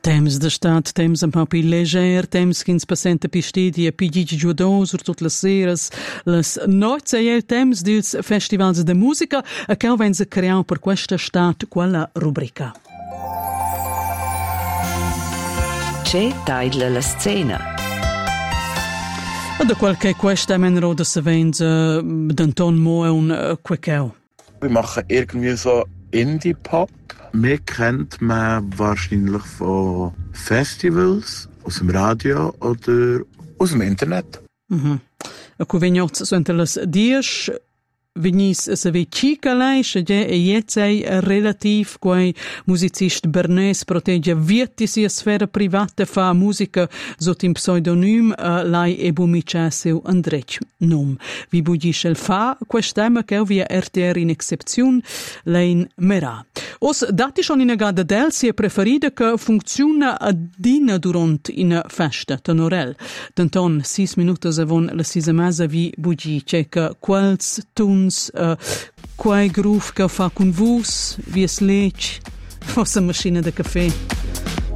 Temps de stat, temps un po' più leger, temps che si sente più stidi e più giudoso tutte le sere, le notti e il temps dels festivals de musica e che vengono creati per questa stat quella rubrica. C'è tagliare la scena. E da qualche questa menro da se venga d'Anton Moe un quecchio. Wir machen irgendwie so Indie-Pop. Mir kennt man wahrscheinlich von Festivals, aus dem Radio oder aus dem Internet. E cu vegnots sunt las dies venis se ve chica leisce e jetzei relativ quei musicist bernes protegge vietti sia sfera privata fa musica sotto in pseudonym lai e bumicia seu Andrec nom. Vi bugisce il fa quest'ema che via RTR in excepzion lein mera. Os dati schon in agada del sia preferida che funziona a dina durant in festa tonorel. Danton 6 minutos avon la sisamasa vi bugice che quals tuns quai groove che fa con vus, vi es lec, fosse macchina de caffè.